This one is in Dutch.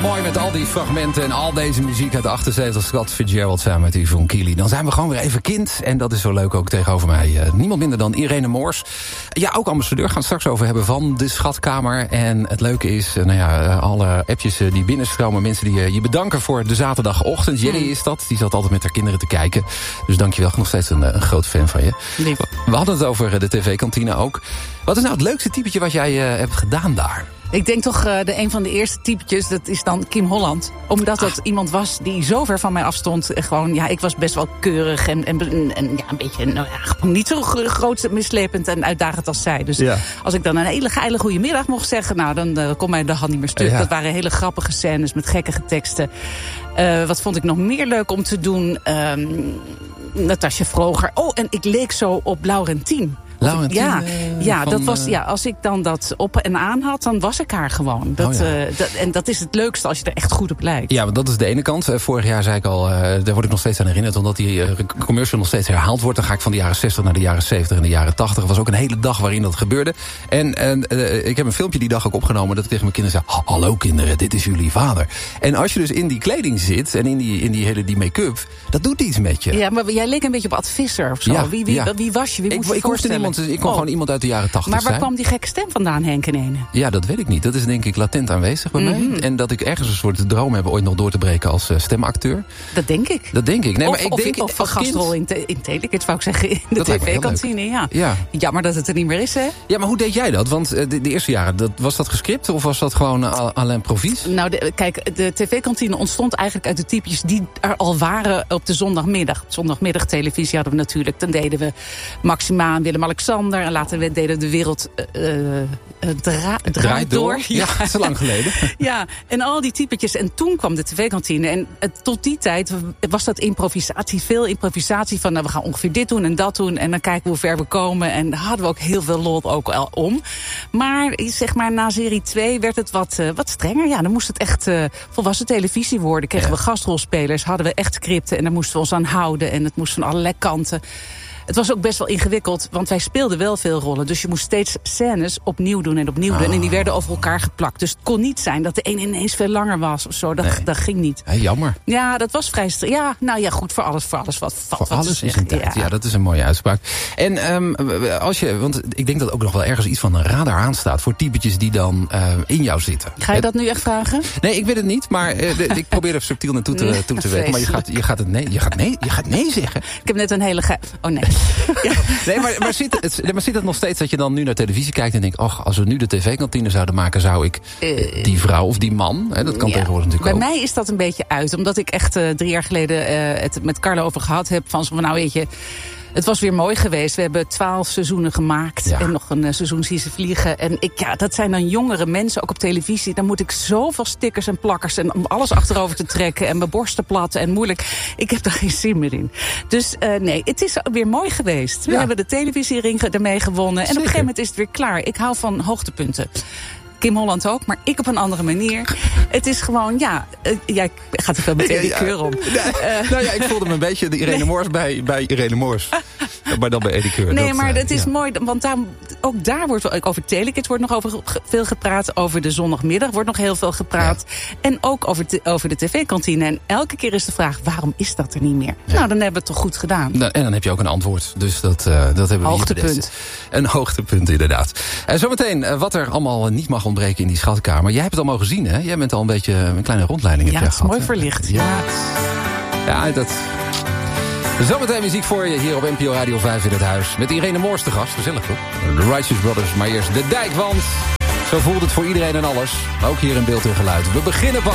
Mooi met al die fragmenten en al deze muziek uit de 78 Scott Fitzgerald samen met Yvonne Keely. Dan zijn we gewoon weer even kind. En dat is zo leuk ook tegenover mij. Niemand minder dan Irene Moors. Ja, ook ambassadeur. Gaan we straks over hebben van de Schatkamer. En het leuke is, alle appjes die binnenstromen. Mensen die je bedanken voor de zaterdagochtend. Jenny is dat. Die zat altijd met haar kinderen te kijken. Dus dankjewel. Nog steeds een groot fan van je. Lief. We hadden het over de tv-kantine ook. Wat is nou het leukste typetje wat jij hebt gedaan daar? Ik denk toch een van de eerste typetjes, dat is dan Kim Holland. Omdat dat iemand was die zo ver van mij afstond. Gewoon, ja, ik was best wel keurig en ja, een beetje gewoon niet zo groot, mislepend en uitdagend als zij. Dus als ik dan een hele geile goede middag mocht zeggen, nou, dan kon mij de hand niet meer stuk. Ja. Dat waren hele grappige scènes met gekkige teksten. Wat vond ik nog meer leuk om te doen? Natasja Vroger. Oh, en ik leek zo op Laurentien. Dat was, als ik dan dat op en aan had, dan was ik haar gewoon. En dat is het leukste als je er echt goed op lijkt. Ja, want dat is de ene kant. Vorig jaar zei ik al, daar word ik nog steeds aan herinnerd, omdat die commercial nog steeds herhaald wordt. Dan ga ik van de jaren 60 naar de jaren 70 en de jaren 80. Het was ook een hele dag waarin dat gebeurde. En ik heb een filmpje die dag ook opgenomen dat ik tegen mijn kinderen zei, hallo kinderen, dit is jullie vader. En als je dus in die kleding zit en in die make-up, dat doet iets met je. Ja, maar jij leek een beetje op Ad Visser of zo. Ja, wie was je? Wie moest je voorstellen? Ik kon gewoon iemand uit de jaren 80 Maar waar kwam die gekke stem vandaan, Henk en Ene? Ja, dat weet ik niet. Dat is denk ik latent aanwezig bij mij. En dat ik ergens een soort droom heb ooit nog door te breken als stemacteur. Dat denk ik. Nee, maar of een gastrol in Telekids, wou ik zeggen, in de tv-kantine. Ja, maar dat het er niet meer is, hè? Ja, maar hoe deed jij dat? Want de eerste jaren, was dat gescript of was dat gewoon à l'improvise? Nou, de tv-kantine ontstond eigenlijk uit de typjes die er al waren op de zondagmiddag. Zondagmiddag televisie hadden we natuurlijk. Dan deden we Maxima en Willem-Alexander. En later deden de wereld draait door. Ja, dat is lang geleden. Ja, en al die typetjes. En toen kwam de tv-kantine. En tot die tijd was dat improvisatie. Veel improvisatie van, we gaan ongeveer dit doen en dat doen. En dan kijken we hoe ver we komen. En daar hadden we ook heel veel lol ook al om. Maar zeg maar na serie 2 werd het wat strenger. Ja, dan moest het echt volwassen televisie worden. Kregen we gastrolspelers, hadden we echt scripten. En daar moesten we ons aan houden. En het moest van allerlei kanten. Het was ook best wel ingewikkeld, want wij speelden wel veel rollen. Dus je moest steeds scènes opnieuw doen. En die werden over elkaar geplakt. Dus het kon niet zijn dat de een ineens veel langer was of zo. Dat ging niet. Hey, jammer. Ja, dat was vrij... goed, voor alles wat valt. Voor alles is een tijd. Ja, dat is een mooie uitspraak. En want ik denk dat ook nog wel ergens iets van een radar aanstaat voor typetjes die dan in jou zitten. Ga je dat nu echt vragen? Nee, ik weet het niet, maar ik probeer er subtiel naartoe te weten. Maar je gaat nee zeggen. Ik heb net een hele... Oh nee. Ja. Nee, maar zit het nog steeds dat je dan nu naar televisie kijkt en denkt, als we nu de tv-kantine zouden maken, zou ik die vrouw of die man, dat kan tegenwoordig natuurlijk bij mij is dat een beetje uit, omdat ik echt 3 jaar geleden het met Carlo over gehad heb, van nou weet je, het was weer mooi geweest. We hebben 12 seizoenen gemaakt. En nog een seizoen zien ze vliegen. En dat zijn dan jongere mensen, ook op televisie. Dan moet ik zoveel stickers en plakkers en om alles achterover te trekken. En mijn borsten plat en moeilijk. Ik heb daar geen zin meer in. Dus nee, het is weer mooi geweest. We hebben de televisiering ermee gewonnen. En op een gegeven moment is het weer klaar. Ik hou van hoogtepunten. Kim Holland ook, maar ik op een andere manier. Het is gewoon, jij gaat er veel met Eddie Keur om. Ik voelde me een beetje de Irene Moors bij Irene Moors. Maar dan bij Eddie Keur. Nee, maar het is mooi, want ook daar wordt over Telekids wordt nog veel gepraat. Over de zondagmiddag wordt nog heel veel gepraat. Ja. En ook over de tv-kantine. En elke keer is de vraag, waarom is dat er niet meer? Ja. Nou, dan hebben we het toch goed gedaan. Nou, en dan heb je ook een antwoord. Dus dat hebben we hoogtepunt. Een hoogtepunt, inderdaad. En zometeen, wat er allemaal niet mag ontbreken in die schatkamer. Jij hebt het allemaal gezien, hè? Jij bent al een beetje een kleine rondleiding. Ja, het is mooi verlicht. Ja, dat... Zometeen muziek voor je hier op NPO Radio 5 in het huis. Met Irene Moors te gast. Gezellig, toch? De Righteous Brothers. Maar eerst de dijk, want zo voelt het voor iedereen en alles. Ook hier in beeld en geluid. We beginnen pas.